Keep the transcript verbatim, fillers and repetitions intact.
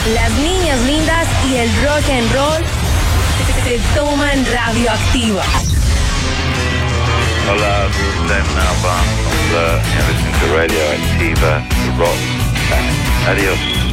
Las niñas lindas y el rock and roll se toman Radioactiva. Hola, Damon Albarn. You're listening to Radioactiva, the rock. Adiós.